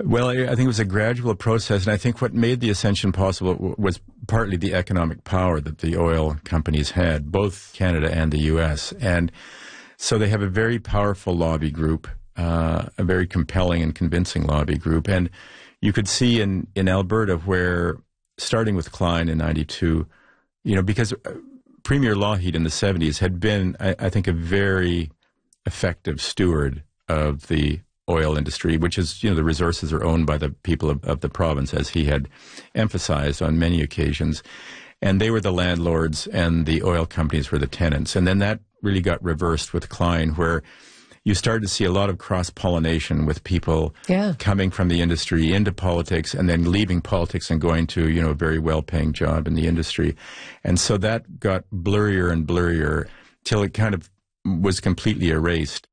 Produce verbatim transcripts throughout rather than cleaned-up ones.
Well, I think it was a gradual process, and I think what made the ascension possible was partly the economic power that the oil companies had, both Canada and the U S. And so they have a very powerful lobby group, uh, a very compelling and convincing lobby group. And you could see in, in Alberta where, starting with Klein in ninety-two, you know, because Premier Lougheed in the seventies had been, I, I think, a very effective steward of the oil industry, which is, you know, the resources are owned by the people of, of the province, as he had emphasized on many occasions. And they were the landlords and the oil companies were the tenants. And then that really got reversed with Klein, where you started to see a lot of cross-pollination with people yeah. coming from the industry into politics and then leaving politics and going to, you know, a very well-paying job in the industry. And so that got blurrier and blurrier till it kind of was completely erased.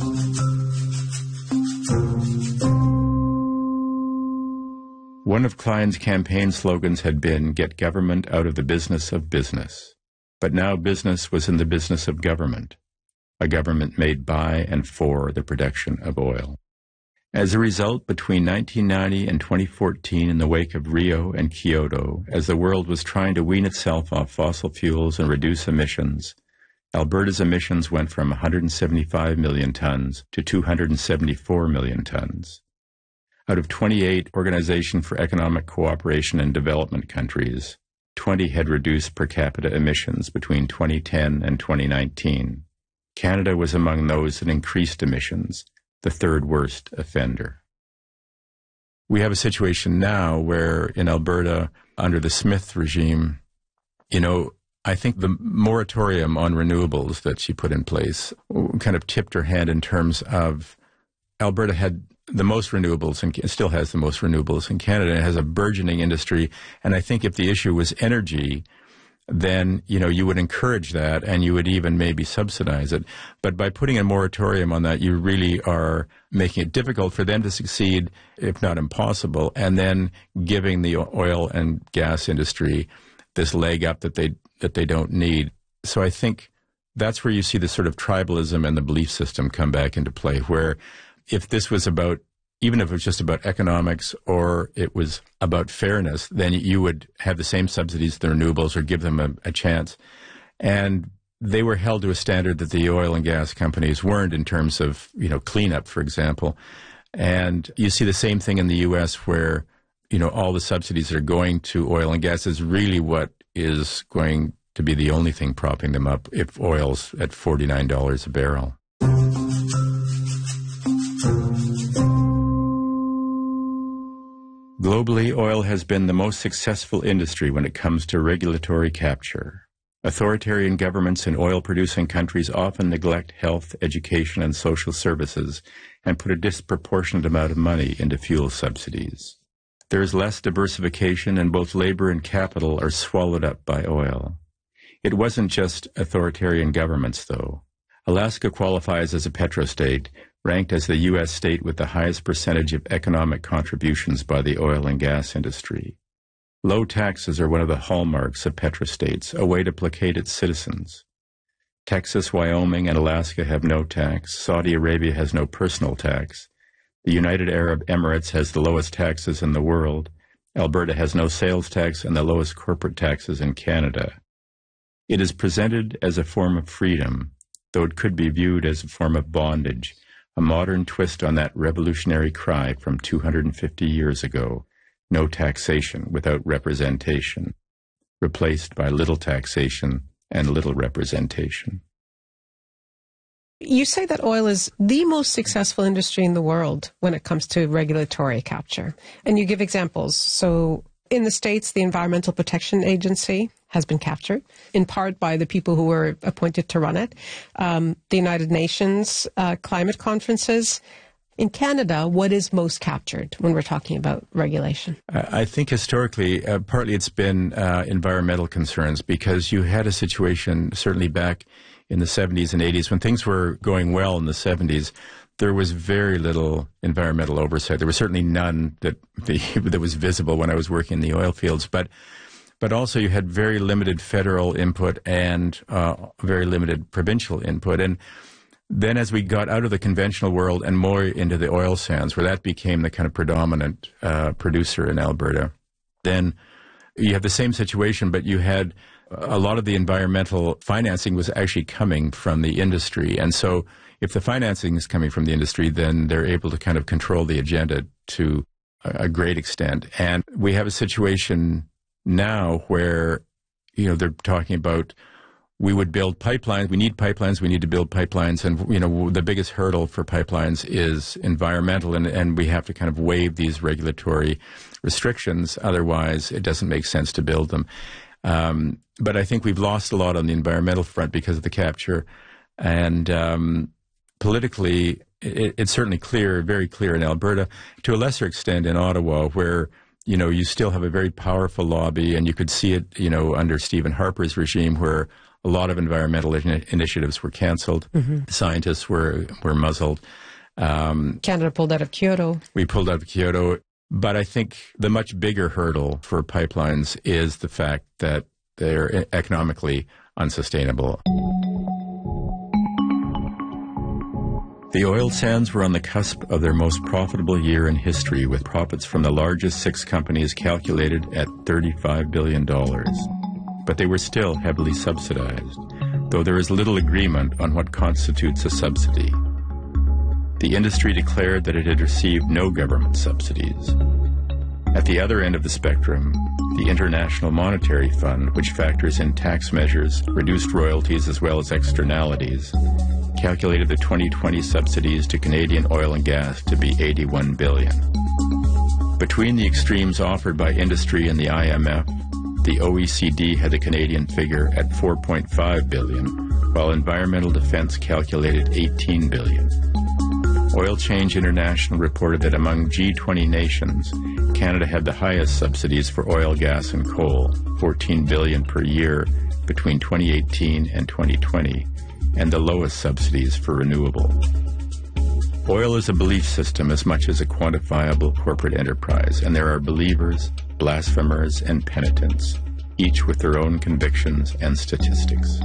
One of Klein's campaign slogans had been, "Get government out of the business of business." But now business was in the business of government, a government made by and for the production of oil. As a result, between nineteen ninety and twenty fourteen, in the wake of Rio and Kyoto, as the world was trying to wean itself off fossil fuels and reduce emissions, Alberta's emissions went from one hundred seventy-five million tons to two hundred seventy-four million tons. Out of twenty-eight Organization for Economic Cooperation and Development countries, twenty had reduced per capita emissions between twenty ten and twenty nineteen. Canada was among those that increased emissions, the third worst offender. We have a situation now where in Alberta, under the Smith regime, you know, I think the moratorium on renewables that she put in place kind of tipped her hand in terms of Alberta had the most renewables and still has the most renewables in Canada. It has a burgeoning industry. And I think if the issue was energy, then, you know, you would encourage that and you would even maybe subsidize it. But by putting a moratorium on that, you really are making it difficult for them to succeed, if not impossible, and then giving the oil and gas industry this leg up that they that they don't need. So I think that's where you see the sort of tribalism and the belief system come back into play, where if this was about, even if it was just about economics or it was about fairness, then you would have the same subsidies to the renewables or give them a, a chance. And they were held to a standard that the oil and gas companies weren't in terms of, you know, cleanup, for example. And you see the same thing in the U S where, you know, all the subsidies that are going to oil and gas is really what is going to be the only thing propping them up if oil's at forty-nine dollars a barrel. Globally, oil has been the most successful industry when it comes to regulatory capture. Authoritarian governments in oil-producing countries often neglect health, education, and social services and put a disproportionate amount of money into fuel subsidies. There is less diversification, and both labor and capital are swallowed up by oil. It wasn't just authoritarian governments, though. Alaska qualifies as a petrostate, ranked as the U S state with the highest percentage of economic contributions by the oil and gas industry. Low taxes are one of the hallmarks of petrostates, a way to placate its citizens. Texas, Wyoming, and Alaska have no tax. Saudi Arabia has no personal tax. The United Arab Emirates has the lowest taxes in the world. Alberta has no sales tax and the lowest corporate taxes in Canada. It is presented as a form of freedom, though it could be viewed as a form of bondage, a modern twist on that revolutionary cry from two hundred fifty years ago, no taxation without representation, replaced by little taxation and little representation. You say that oil is the most successful industry in the world when it comes to regulatory capture, and you give examples. So in the States, the Environmental Protection Agency has been captured, in part by the people who were appointed to run it. Um, the United Nations uh, climate conferences. In Canada, what is most captured when we're talking about regulation? I think historically, uh, partly it's been uh, environmental concerns, because you had a situation, certainly back in the seventies and eighties, when things were going well in the seventies, there was very little environmental oversight. There was certainly none that the, that was visible when I was working in the oil fields, but but also you had very limited federal input and uh, very limited provincial input. And Then as we got out of the conventional world and more into the oil sands, where that became the kind of predominant uh, producer in Alberta, then you have the same situation, but you had a lot of the environmental financing was actually coming from the industry. And so if the financing is coming from the industry, then they're able to kind of control the agenda to a, a great extent. And we have a situation now where, you know, they're talking about we would build pipelines. We need pipelines. We need to build pipelines. And, you know, the biggest hurdle for pipelines is environmental. And, and we have to kind of waive these regulatory restrictions. Otherwise, it doesn't make sense to build them. Um, but I think we've lost a lot on the environmental front because of the capture. And um, politically, it, it's certainly clear, very clear in Alberta, to a lesser extent in Ottawa, where you know, you still have a very powerful lobby, and you could see it, you know, under Stephen Harper's regime, where a lot of environmental in- initiatives were canceled. Mm-hmm. Scientists were, were muzzled. Um, Canada pulled out of Kyoto. We pulled out of Kyoto. But I think the much bigger hurdle for pipelines is the fact that they're economically unsustainable. The oil sands were on the cusp of their most profitable year in history, with profits from the largest six companies calculated at thirty-five billion dollars. But they were still heavily subsidized, though there is little agreement on what constitutes a subsidy. The industry declared that it had received no government subsidies. At the other end of the spectrum, the International Monetary Fund, which factors in tax measures, reduced royalties, as well as externalities, calculated the twenty twenty subsidies to Canadian oil and gas to be eighty-one billion dollars. Between the extremes offered by industry and the I M F, the O E C D had the Canadian figure at four point five billion dollars, while Environmental Defense calculated eighteen billion dollars. Oil Change International reported that among G twenty nations, Canada had the highest subsidies for oil, gas, and coal, fourteen billion dollars per year between twenty eighteen and twenty twenty, and the lowest subsidies for renewable. Oil is a belief system as much as a quantifiable corporate enterprise, and there are believers, blasphemers, and penitents, each with their own convictions and statistics.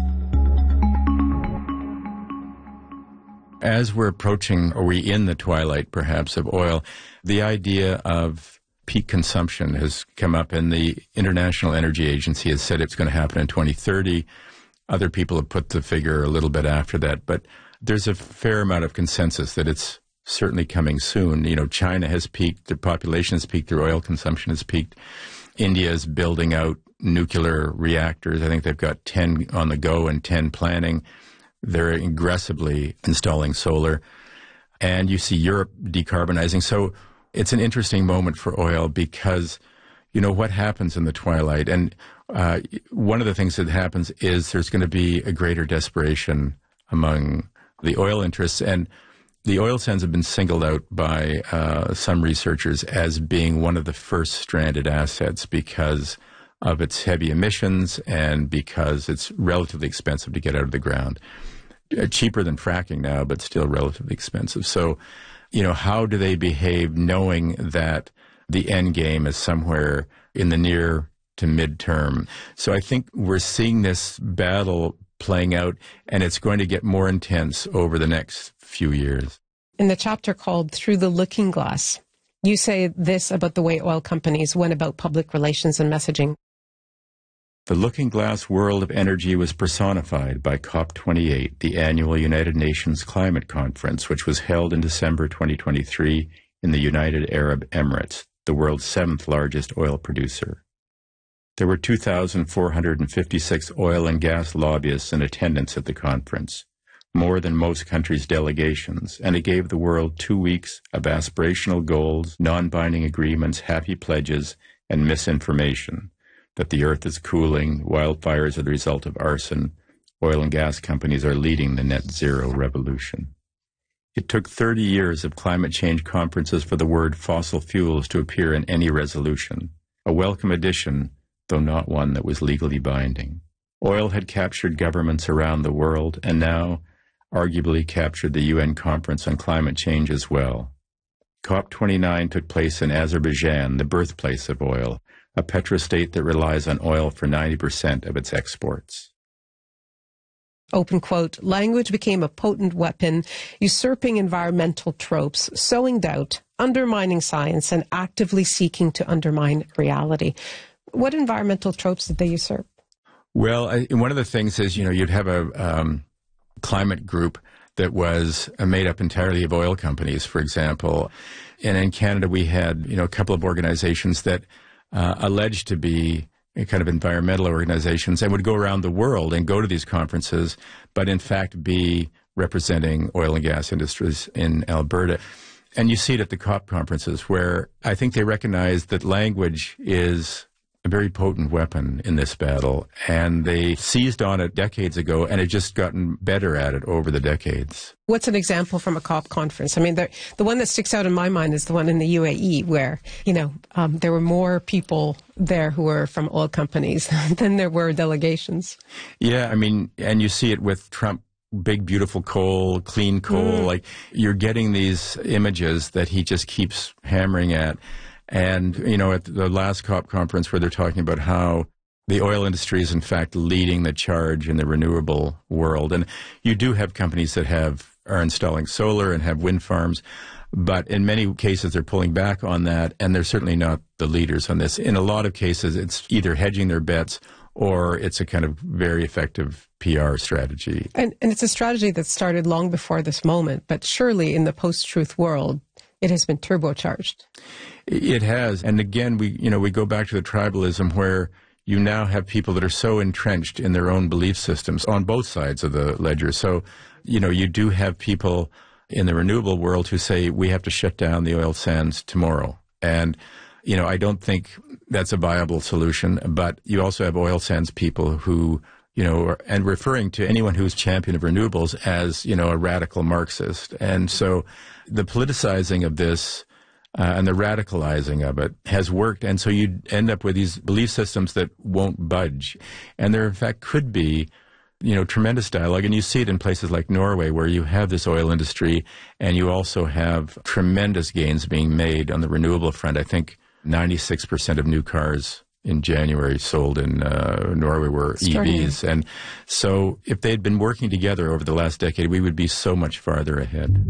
As we're approaching, are we in the twilight perhaps of oil, the idea of peak consumption has come up, and the International Energy Agency has said it's going to happen in twenty thirty. Other people have put the figure a little bit after that, but there's a fair amount of consensus that it's certainly coming soon. You know, China has peaked, their population has peaked, their oil consumption has peaked. India is building out nuclear reactors. I think they've got ten on the go and ten planning. They're aggressively installing solar. And you see Europe decarbonizing. So it's an interesting moment for oil because, you know, what happens in the twilight? And uh, one of the things that happens is there's going to be a greater desperation among the oil interests. And the oil sands have been singled out by uh, some researchers as being one of the first stranded assets because of its heavy emissions and because it's relatively expensive to get out of the ground. Uh, cheaper than fracking now, but still relatively expensive. So, you know, how do they behave knowing that the end game is somewhere in the near to midterm? So I think we're seeing this battle playing out, and it's going to get more intense over the next few years. In the chapter called Through the Looking Glass, you say this about the way oil companies went about public relations and messaging. The looking glass world of energy was personified by COP twenty-eight, the annual United Nations Climate Conference, which was held in December twenty twenty-three in the United Arab Emirates, the world's seventh largest oil producer. There were two thousand four hundred fifty-six oil and gas lobbyists in attendance at the conference, more than most countries' delegations, and it gave the world two weeks of aspirational goals, non-binding agreements, happy pledges, and misinformation. That the earth is cooling, wildfires are the result of arson, oil and gas companies are leading the net zero revolution. It took thirty years of climate change conferences for the word fossil fuels to appear in any resolution, a welcome addition, though not one that was legally binding. Oil had captured governments around the world, and now arguably captured the U N Conference on Climate Change as well. COP twenty-nine took place in Azerbaijan, the birthplace of oil, a petrostate that relies on oil for ninety percent of its exports. open quote, language became a potent weapon, usurping environmental tropes, sowing doubt, undermining science, and actively seeking to undermine reality. What environmental tropes did they usurp? Well, I, one of the things is, you know, you'd have a um, climate group that was uh, made up entirely of oil companies, for example. And in Canada, we had, you know, a couple of organizations that uh, alleged to be kind of environmental organizations and would go around the world and go to these conferences, but in fact be representing oil and gas industries in Alberta. And you see it at the COP conferences, where I think they recognize that language is a very potent weapon in this battle, and they seized on it decades ago and have just gotten better at it over the decades. What's an example from a COP conference? I mean, the, the one that sticks out in my mind is the one in the U A E where, you know, um, there were more people there who were from oil companies than there were delegations. Yeah, I mean, and you see it with Trump. Big, beautiful coal, clean coal. Mm. Like, you're getting these images that he just keeps hammering at. And, you know, at the last COP conference where they're talking about how the oil industry is, in fact, leading the charge in the renewable world. And you do have companies that have are installing solar and have wind farms, but in many cases they're pulling back on that, and they're certainly not the leaders on this. In a lot of cases, it's either hedging their bets or it's a kind of very effective P R strategy. And, and it's a strategy that started long before this moment, but surely in the post-truth world, it has been turbocharged. It has. And again, we, you know, we go back to the tribalism where you now have people that are so entrenched in their own belief systems on both sides of the ledger. So, you know, you do have people in the renewable world who say we have to shut down the oil sands tomorrow. And, you know, I don't think that's a viable solution. But you also have oil sands people who, you know, and referring to anyone who's champion of renewables as, you know, a radical Marxist. And so the politicizing of this uh, and the radicalizing of it has worked. And so you end up with these belief systems that won't budge. And there, in fact, could be, you know, tremendous dialogue. And you see it in places like Norway, where you have this oil industry and you also have tremendous gains being made on the renewable front. I think ninety-six percent of new cars in January sold in uh, Norway were E Vs. And so if they'd been working together over the last decade, we would be so much farther ahead.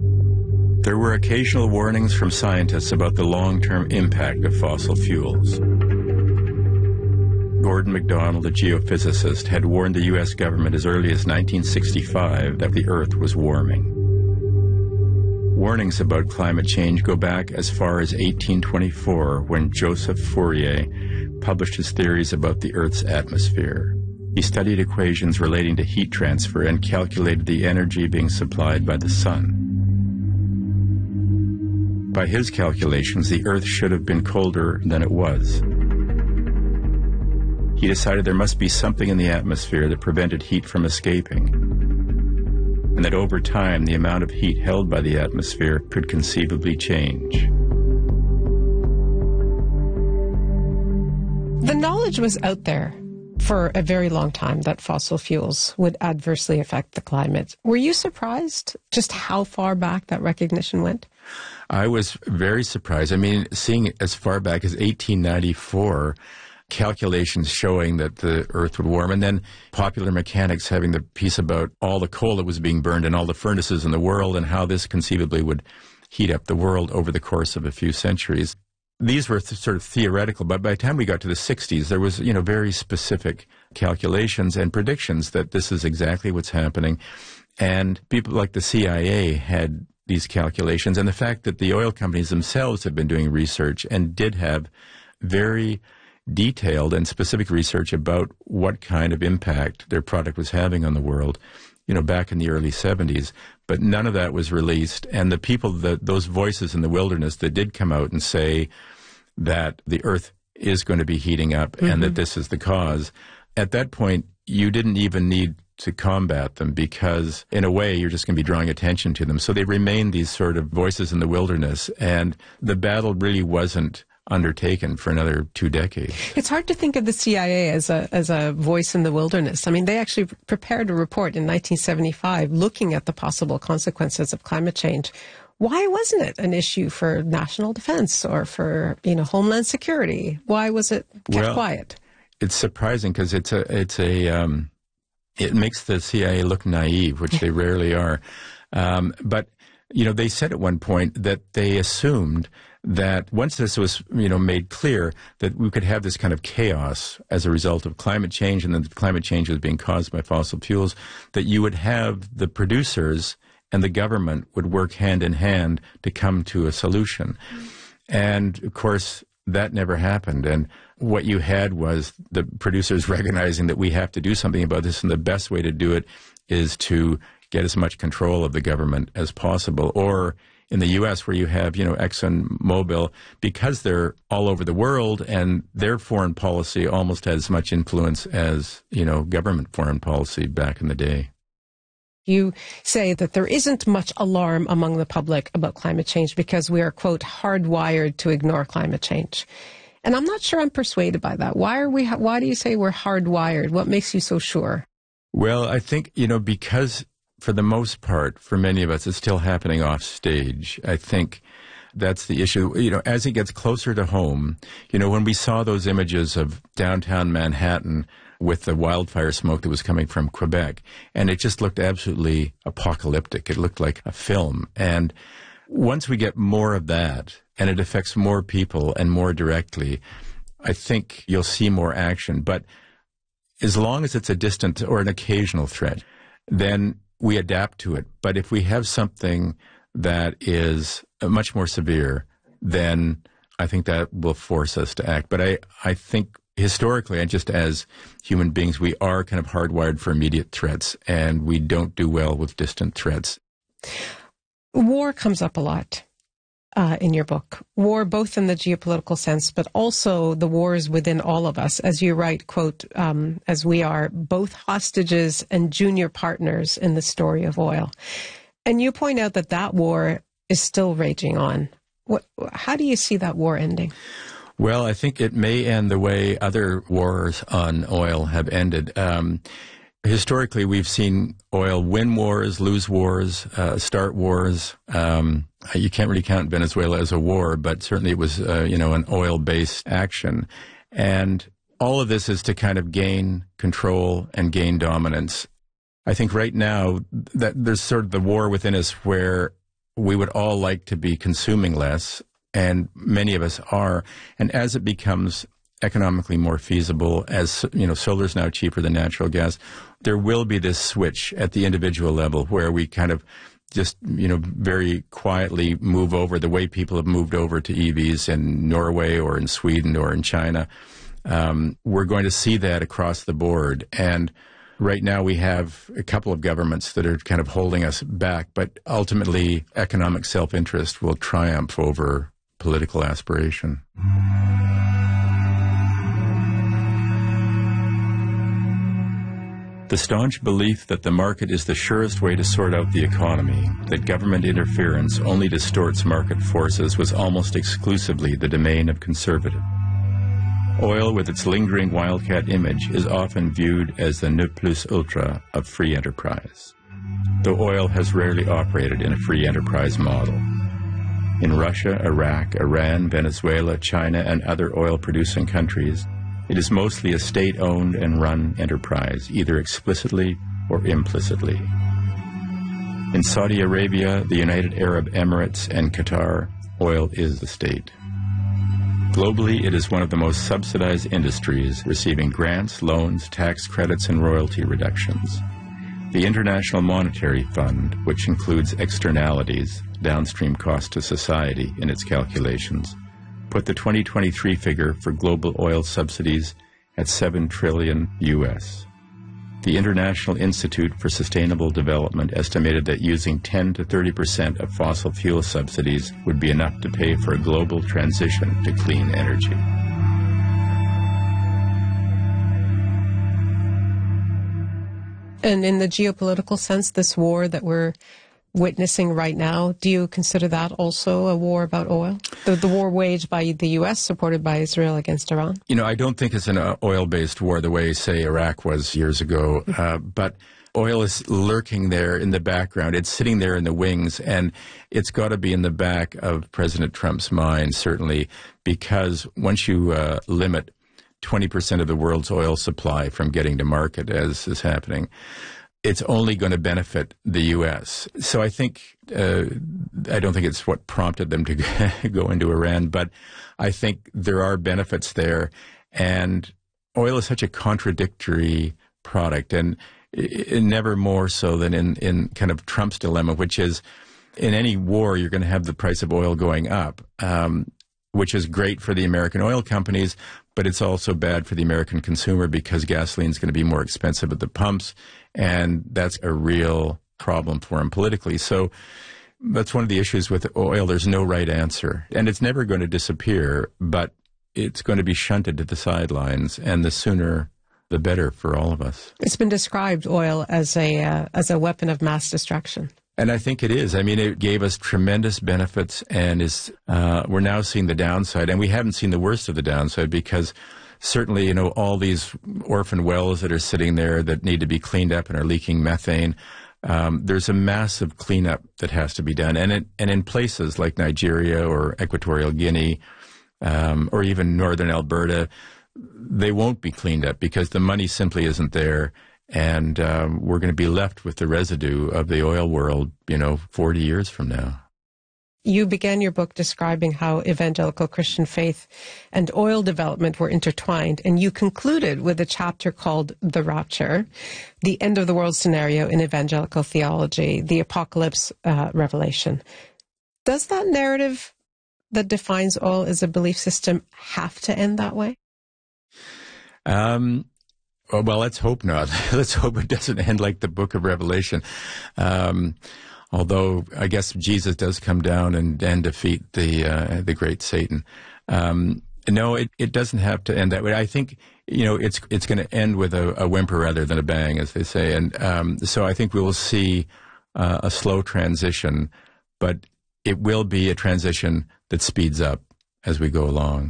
There were occasional warnings from scientists about the long-term impact of fossil fuels. Gordon MacDonald, a geophysicist, had warned the U S government as early as nineteen sixty-five that the Earth was warming. Warnings about climate change go back as far as eighteen twenty-four, when Joseph Fourier published his theories about the Earth's atmosphere. He studied equations relating to heat transfer and calculated the energy being supplied by the sun. By his calculations, the Earth should have been colder than it was. He decided there must be something in the atmosphere that prevented heat from escaping, and that over time the amount of heat held by the atmosphere could conceivably change. The knowledge was out there for a very long time that fossil fuels would adversely affect the climate. Were you surprised just how far back that recognition went? I was very surprised. I mean, seeing as far back as eighteen ninety-four, calculations showing that the Earth would warm, and then Popular Mechanics having the piece about all the coal that was being burned and all the furnaces in the world and how this conceivably would heat up the world over the course of a few centuries. These were th- sort of theoretical, but by the time we got to the sixties, there was, you know, very specific calculations and predictions that this is exactly what's happening. And people like the C I A had these calculations, and the fact that the oil companies themselves have been doing research and did have very detailed and specific research about what kind of impact their product was having on the world, you know, back in the early seventies. But none of that was released. And the people, that those voices in the wilderness that did come out and say that the Earth is going to be heating up mm-hmm. and that this is the cause, at that point, you didn't even need to combat them, because in a way you're just going to be drawing attention to them. So they remained these sort of voices in the wilderness, and the battle really wasn't undertaken for another two decades. It's hard to think of the C I A as a as a voice in the wilderness. I mean, they actually prepared a report in nineteen seventy-five looking at the possible consequences of climate change. Why wasn't it an issue for national defense or for, you know, homeland security? Why was it kept well, quiet? It's surprising because it's a it's a um, It makes the C I A look naive, which they rarely are. Um, but, you know, they said at one point that they assumed that once this was, you know, made clear that we could have this kind of chaos as a result of climate change, and that climate change was being caused by fossil fuels, that you would have the producers and the government would work hand in hand to come to a solution. And, of course, that never happened. And what you had was the producers recognizing that we have to do something about this, and the best way to do it is to get as much control of the government as possible. Or in the U S, where you have, you know, ExxonMobil, because they're all over the world and their foreign policy almost has as much influence as, you know, government foreign policy back in the day. You say that there isn't much alarm among the public about climate change because we are, quote, hardwired to ignore climate change. And I'm not sure I'm persuaded by that. Why are we, why do you say we're hardwired? What makes you so sure? Well, I think, you know, because for the most part, for many of us, it's still happening off stage. I think that's the issue. You know, as it gets closer to home, you know, when we saw those images of downtown Manhattan with the wildfire smoke that was coming from Quebec, and it just looked absolutely apocalyptic. It looked like a film. And once we get more of that, and it affects more people and more directly, I think you'll see more action. But as long as it's a distant or an occasional threat, then we adapt to it. But if we have something that is much more severe, then I think that will force us to act. But I, I think historically, and just as human beings, we are kind of hardwired for immediate threats, and we don't do well with distant threats. War comes up a lot uh, in your book. War, both in the geopolitical sense, but also the wars within all of us. As you write, quote, um, as we are both hostages and junior partners in the story of oil. And you point out that that war is still raging on. What, how do you see that war ending? Well, I think it may end the way other wars on oil have ended. Um, historically, we've seen oil win wars, lose wars, uh, start wars. Um, you can't really count Venezuela as a war, but certainly it was, uh, you know, an oil-based action. And all of this is to kind of gain control and gain dominance. I think right now that there's sort of the war within us where we would all like to be consuming less, and many of us are. And as it becomes economically more feasible, as, you know, solar is now cheaper than natural gas, there will be this switch at the individual level where we kind of just, you know, very quietly move over the way people have moved over to E Vs in Norway or in Sweden or in China. Um, we're going to see that across the board. And right now we have a couple of governments that are kind of holding us back, but ultimately economic self-interest will triumph over political aspiration. The staunch belief that the market is the surest way to sort out the economy, that government interference only distorts market forces, was almost exclusively the domain of conservatives. Oil, with its lingering wildcat image, is often viewed as the ne plus ultra of free enterprise, though oil has rarely operated in a free enterprise model. In Russia, Iraq, Iran, Venezuela, China, and other oil-producing countries, it is mostly a state-owned and run enterprise, either explicitly or implicitly. In Saudi Arabia, the United Arab Emirates, and Qatar, oil is the state. Globally, it is one of the most subsidized industries, receiving grants, loans, tax credits, and royalty reductions. The International Monetary Fund, which includes externalities, downstream cost to society, in its calculations, put the twenty twenty-three figure for global oil subsidies at seven trillion U S. The International Institute for Sustainable Development estimated that using ten to thirty percent of fossil fuel subsidies would be enough to pay for a global transition to clean energy. And in the geopolitical sense, this war that we're witnessing right now, do you consider that also a war about oil? The, the war waged by the U S, supported by Israel against Iran? You know, I don't think it's an uh, oil-based war the way, say, Iraq was years ago, uh, but oil is lurking there in the background. It's sitting there in the wings, and it's got to be in the back of President Trump's mind, certainly, because once you uh, limit twenty percent of the world's oil supply from getting to market, as is happening, it's only going to benefit the U S. So I think, uh, I don't think it's what prompted them to go into Iran, but I think there are benefits there. And oil is such a contradictory product, and it, it never more so than in, in kind of Trump's dilemma, which is in any war, you're going to have the price of oil going up, um, which is great for the American oil companies, but it's also bad for the American consumer because gasoline is going to be more expensive at the pumps, and that's a real problem for them politically. So that's one of the issues with oil. There's no right answer, and it's never going to disappear, but it's going to be shunted to the sidelines, and the sooner the better for all of us. It's been described, oil, as a uh, as a weapon of mass destruction. And I think it is. I mean, it gave us tremendous benefits, and is uh, we're now seeing the downside, and we haven't seen the worst of the downside because certainly, you know, all these orphan wells that are sitting there that need to be cleaned up and are leaking methane. Um, there's a massive cleanup that has to be done, and it, and in places like Nigeria or Equatorial Guinea, um, or even northern Alberta, they won't be cleaned up because the money simply isn't there. And um, we're going to be left with the residue of the oil world, you know, forty years from now. You began your book describing how evangelical Christian faith and oil development were intertwined, and you concluded with a chapter called The Rapture, the end of the world scenario in evangelical theology, the apocalypse uh, revelation. Does that narrative that defines oil as a belief system have to end that way? Um. Well, let's hope not. Let's hope it doesn't end like the book of Revelation. Um, although I guess Jesus does come down and, and defeat the uh, the great Satan. Um, no, it, it doesn't have to end that way. I think, you know, it's it's going to end with a, a whimper rather than a bang, as they say. And um, so I think we will see uh, a slow transition, but it will be a transition that speeds up as we go along.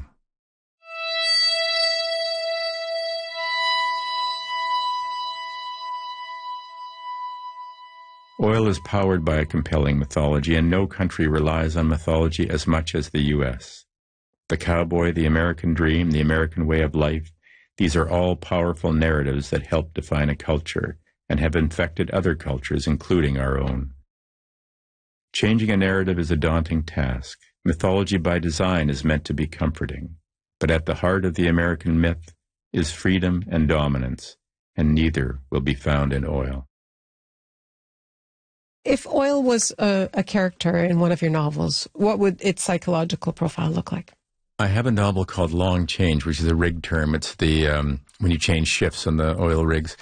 Oil is powered by a compelling mythology, and no country relies on mythology as much as the U S. The cowboy, the American dream, the American way of life, these are all powerful narratives that help define a culture and have infected other cultures, including our own. Changing a narrative is a daunting task. Mythology by design is meant to be comforting, but at the heart of the American myth is freedom and dominance, and neither will be found in oil. If oil was a, a character in one of your novels, what would its psychological profile look like? I have a novel called Long Change, which is a rig term. It's the um, when you change shifts on the oil rigs.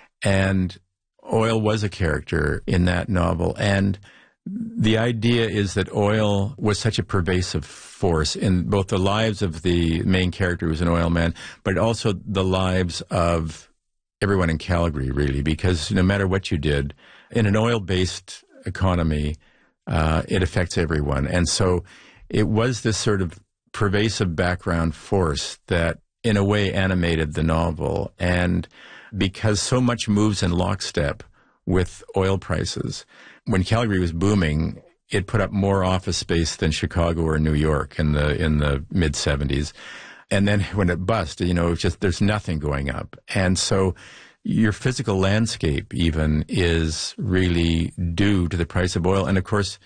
And oil was a character in that novel. And the idea is that oil was such a pervasive force in both the lives of the main character, who's an oil man, but also the lives of everyone in Calgary, really, because no matter what you did, in an oil-based economy, uh, it affects everyone. And so it was this sort of pervasive background force that, in a way, animated the novel. And because so much moves in lockstep with oil prices, when Calgary was booming, it put up more office space than Chicago or New York in the in the mid seventies. And then when it bust, you know, it's just there's nothing going up. And so your physical landscape even is really due to the price of oil. And of course,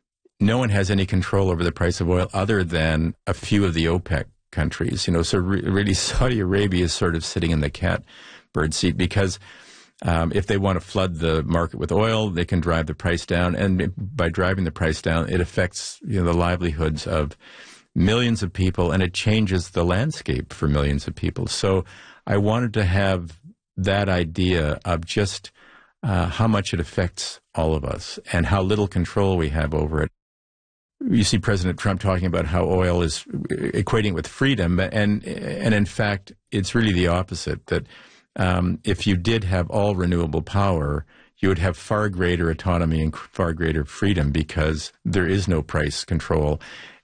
no one has any control over the price of oil other than a few of the OPEC countries. You know, so re- really Saudi Arabia is sort of sitting in the catbird seat because um, if they want to flood the market with oil, they can drive the price down. And by driving the price down, it affects, you know, the livelihoods of millions of people, and it changes the landscape for millions of people. So I wanted to have that idea of just uh, how much it affects all of us and how little control we have over it. You see President Trump talking about how oil is equating with freedom, and and in fact, it's really the opposite, that um, if you did have all renewable power, you would have far greater autonomy and far greater freedom because there is no price control,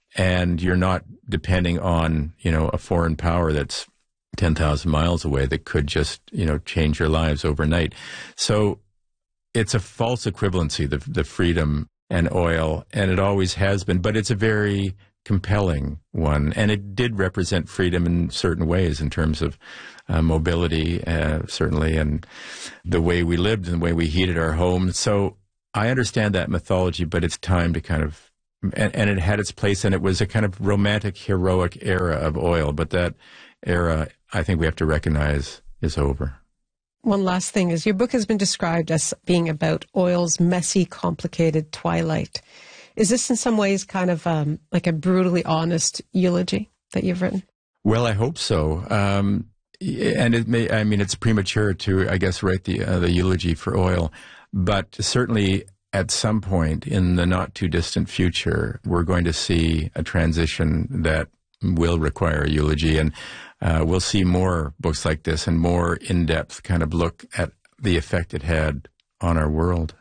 and you're not depending on, you know, a foreign power that's ten thousand miles away that could just, you know, change your lives overnight. So it's a false equivalency, the, the freedom and oil, and it always has been. But it's a very compelling one, and it did represent freedom in certain ways in terms of uh, mobility, uh, certainly, and the way we lived and the way we heated our homes. So I understand that mythology, but it's time to kind of, and, and it had its place, and it was a kind of romantic, heroic era of oil, but that era, I think we have to recognize, is over. One last thing is your book has been described as being about oil's messy, complicated twilight. Is this in some ways kind of um, like a brutally honest eulogy that you've written? Well, I hope so. Um, and it may, I mean, it's premature to, I guess, write the, uh, the eulogy for oil, but certainly at some point in the not too distant future, we're going to see a transition that will require a eulogy, and uh, we'll see more books like this and more in-depth kind of look at the effect it had on our world.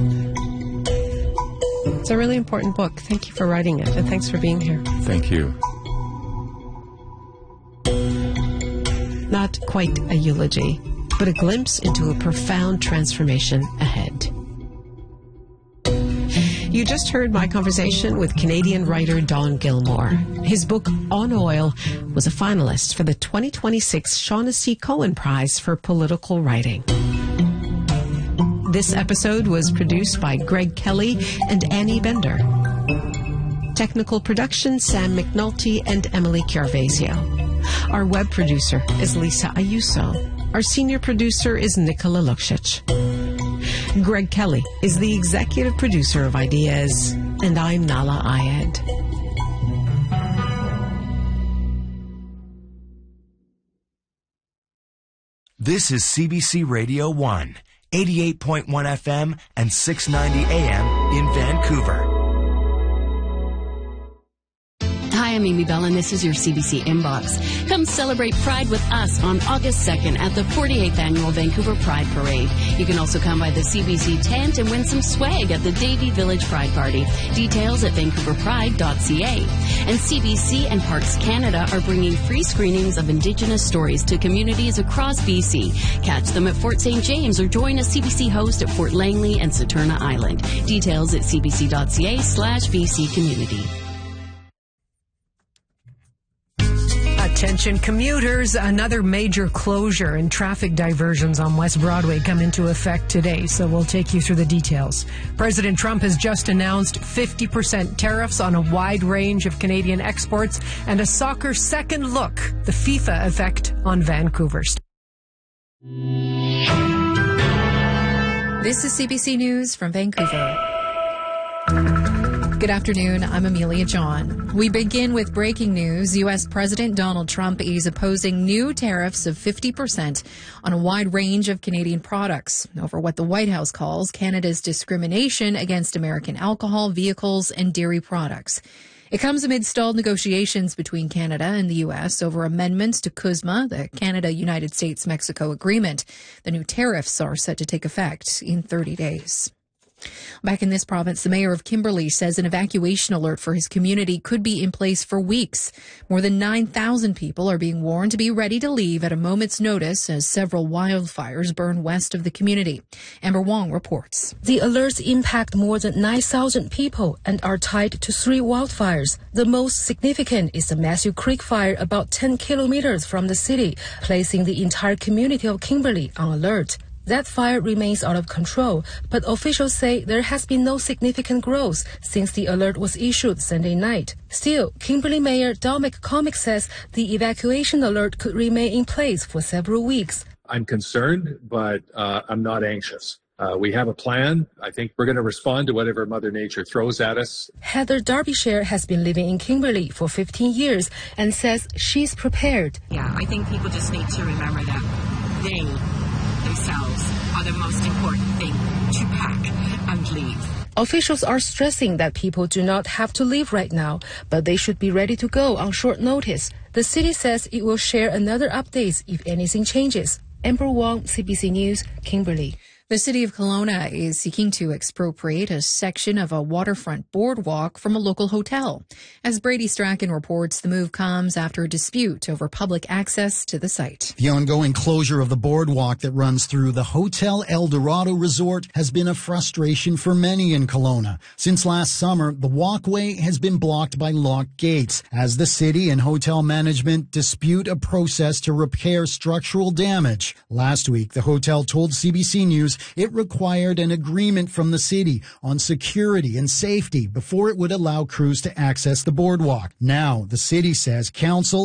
It's a really important book. Thank you for writing it, and thanks for being here. Thank you. Not quite a eulogy, but a glimpse into a profound transformation ahead. You just heard my conversation with Canadian writer Don Gilmore. His book, On Oil, was a finalist for the twenty twenty-six Shaughnessy Cohen Prize for Political Writing. This episode was produced by Greg Kelly and Annie Bender. Technical production, Sam McNulty and Emily Chiarvesio. Our web producer is Lisa Ayuso. Our senior producer is Nicola Luksic. Greg Kelly is the executive producer of Ideas, and I'm Nala Ayed. This is C B C Radio one, eighty-eight point one F M and six ninety A M in Vancouver. Hi, I'm Amy Bell, and this is your C B C Inbox. Come celebrate Pride with us on August second at the forty-eighth Annual Vancouver Pride Parade. You can also come by the C B C tent and win some swag at the Davie Village Pride Party. Details at vancouver pride dot c a. And C B C and Parks Canada are bringing free screenings of Indigenous stories to communities across B C. Catch them at Fort Saint James or join a C B C host at Fort Langley and Saturna Island. Details at c b c dot c a slash b c community. Attention commuters, another major closure and traffic diversions on West Broadway come into effect today, so we'll take you through the details. President Trump has just announced fifty percent tariffs on a wide range of Canadian exports and a soccer second look, the FIFA effect on Vancouver. This is C B C News from Vancouver. Good afternoon, I'm Amelia John. We begin with breaking news. U S President Donald Trump is opposing new tariffs of fifty percent on a wide range of Canadian products over what the White House calls Canada's discrimination against American alcohol, vehicles, and dairy products. It comes amid stalled negotiations between Canada and the U S over amendments to CUSMA, the Canada-United States-Mexico Agreement. The new tariffs are set to take effect in thirty days. Back in this province, the mayor of Kimberley says an evacuation alert for his community could be in place for weeks. More than nine thousand people are being warned to be ready to leave at a moment's notice as several wildfires burn west of the community. Amber Wong reports. The alerts impact more than nine thousand people and are tied to three wildfires. The most significant is the Matthew Creek fire about ten kilometers from the city, placing the entire community of Kimberley on alert. That fire remains out of control, but officials say there has been no significant growth since the alert was issued Sunday night. Still, Kimberley Mayor Doug McCormick says the evacuation alert could remain in place for several weeks. I'm concerned, but uh, I'm not anxious. Uh, we have a plan. I think we're going to respond to whatever Mother Nature throws at us. Heather Derbyshire has been living in Kimberley for fifteen years and says she's prepared. Yeah, I think people just need to remember that they themselves are the most important thing to pack and leave. Officials are stressing that people do not have to leave right now, but they should be ready to go on short notice. The city says it will share another updates if anything changes. Amber Wong, C B C News, Kimberley. The city of Kelowna is seeking to expropriate a section of a waterfront boardwalk from a local hotel. As Brady Strachan reports, the move comes after a dispute over public access to the site. The ongoing closure of the boardwalk that runs through the Hotel El Dorado Resort has been a frustration for many in Kelowna. Since last summer, the walkway has been blocked by locked gates as the city and hotel management dispute a process to repair structural damage. Last week, the hotel told C B C News it required an agreement from the city on security and safety before it would allow crews to access the boardwalk. Now, the city says council